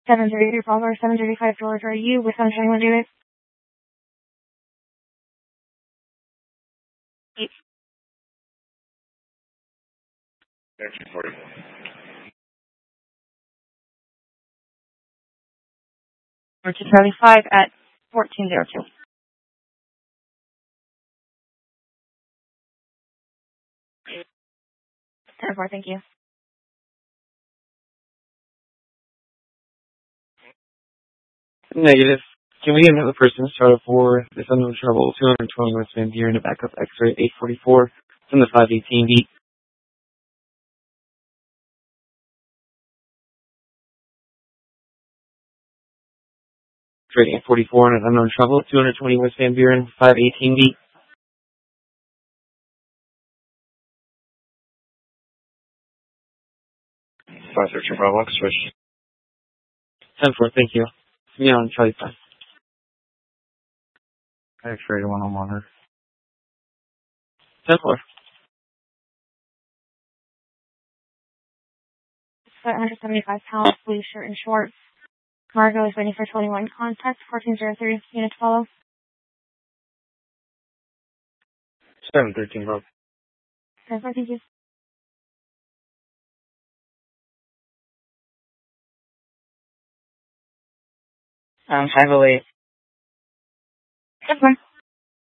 733 Palmer, 735 George, are you with 721 Davis? Action 44. Or 275 at 1402. 10-4, thank you. Negative. Can we get another person started for this unknown trouble? 220 West Van Buren to backup X-ray 844 from the 518 beat. X-ray 844 on an unknown trouble. 220 West Van Buren, 518 beat. 513 Bravo, switch. 10-4, thank you. Me on Charlie 5. X-ray 101. 10-4. 175 pounds, blue shirt and shorts. Margo is waiting for 21 contact, 1403, unit follow. 713 Bravo. 10-4, thank you. Heavily. 10-4.